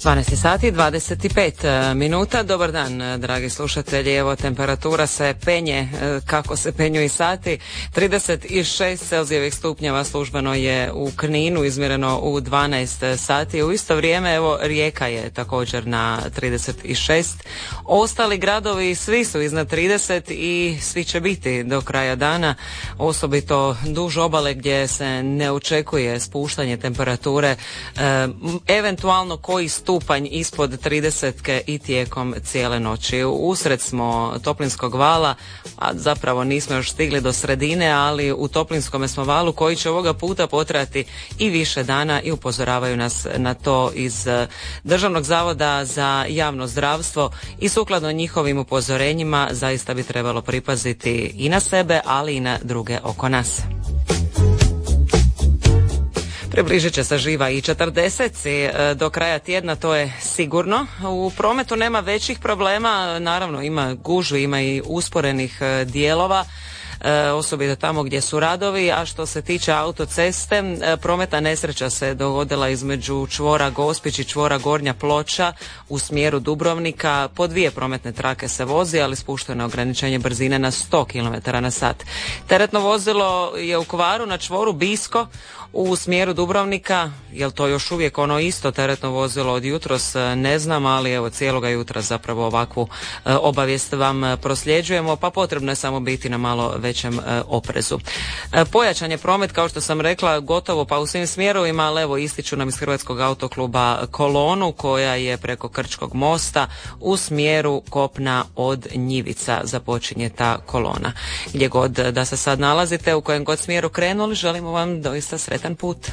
12 sati 25 minuta. Dobar dan, dragi slušatelji. Evo, temperatura se penje kako se penju i sati. 36 Celzijevih stupnjeva službeno je u Kninu, izmjereno u 12 sati. U isto vrijeme, evo, Rijeka je također na 36. Ostali gradovi svi su iznad 30 i svi će biti do kraja dana, osobito duž obale gdje se ne očekuje spuštanje temperature, eventualno koji stupanj ispod 30 i tijekom cijele noći. Usred smo toplinskog vala, a zapravo nismo još stigli do sredine, ali u toplinskome smo valu koji će ovoga puta potrajati i više dana i upozoravaju nas na to iz Državnog zavoda za javno zdravstvo i sukladno njihovim upozorenjima zaista bi trebalo pripaziti i na sebe, ali i na druge oko nas. Približit će se živa i 40 do kraja tjedna, to je sigurno. U prometu nema većih problema, naravno ima gužvi, ima i usporenih dijelova, osobito tamo gdje su radovi, a što se tiče autoceste, prometna nesreća se dogodila između čvora Gospić i čvora Gornja Ploča u smjeru Dubrovnika. Po dvije prometne trake se vozi, ali spušteno je ograničenje brzine na 100 km/h. Teretno vozilo je u kvaru na čvoru Bisko u smjeru Dubrovnika. Jel to još uvijek ono isto teretno vozilo od jutros, ne znam, ali evo cijeloga jutra zapravo ovakvu obavijest vam prosljeđujemo, pa potrebno je samo biti na malo većem oprezu. Pojačan je promet, kao što sam rekla, gotovo pa u svim smjerovima, ali evo ističu nam iz Hrvatskog autokluba kolonu koja je preko Krčkog mosta u smjeru kopna od Njivica započinje ta kolona. Gdje god da se sad nalazite, u kojem god smjeru krenuli, želimo vam doista sretan put.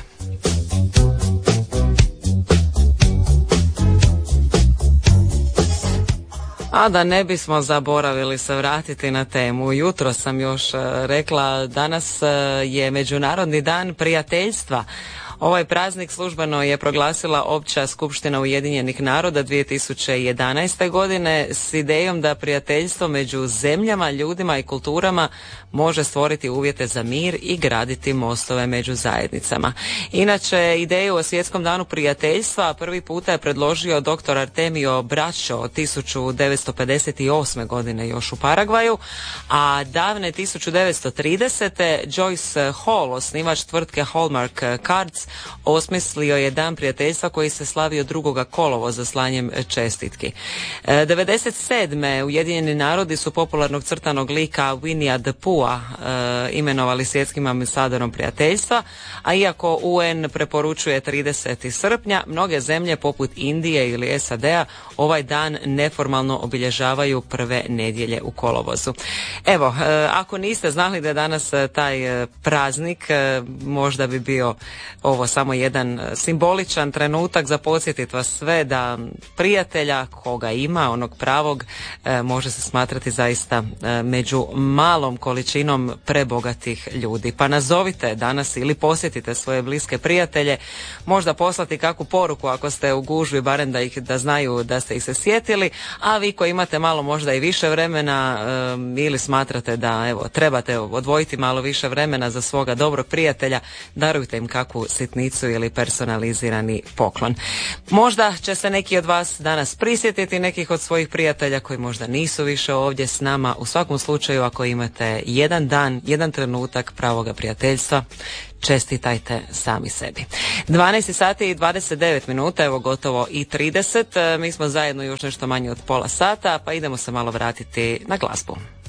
A da ne bismo zaboravili se vratiti na temu, jutro sam još rekla, danas je Međunarodni dan prijateljstva. Ovaj praznik službeno je proglasila Opća skupština Ujedinjenih naroda 2011. godine s idejom da prijateljstvo među zemljama, ljudima i kulturama može stvoriti uvjete za mir i graditi mostove među zajednicama. Inače, ideju o Svjetskom danu prijateljstva prvi puta je predložio dr. Artemio Bracho 1958. godine još u Paragvaju, a davne 1930. Joyce Hall, osnivač tvrtke Hallmark Cards, osmislio je dan prijateljstva koji se slavio 2. kolovoza slanjem čestitki. 1997. Ujedinjeni narodi su popularnog crtanog lika Winnie the Pooha imenovali svjetskim ambasadorom prijateljstva, a iako UN preporučuje 30. srpnja, mnoge zemlje poput Indije ili SAD-a ovaj dan neformalno obilježavaju prve nedjelje u kolovozu. Evo, ako niste znali da je danas taj praznik, možda bi bio ovo samo jedan simboličan trenutak za podsjetiti vas sve da prijatelja, koga ima, onog pravog, može se smatrati zaista među malom količinom prebogatih ljudi. Pa nazovite danas ili posjetite svoje bliske prijatelje, možda poslati kakvu poruku ako ste u gužvi, barem da znaju da ste ih se sjetili, a vi koji imate malo možda i više vremena ili smatrate da evo trebate odvojiti malo više vremena za svoga dobrog prijatelja, darujte im kakvu sitnicu ili personalizirani poklon. Možda će se neki od vas danas prisjetiti nekih od svojih prijatelja koji možda nisu više ovdje s nama. U svakom slučaju, ako imate jedan dan, jedan trenutak pravoga prijateljstva, čestitajte sami sebi. 12 sati i 29 minuta, evo gotovo i 30. Mi smo zajedno još nešto manje od pola sata, pa idemo se malo vratiti na glazbu.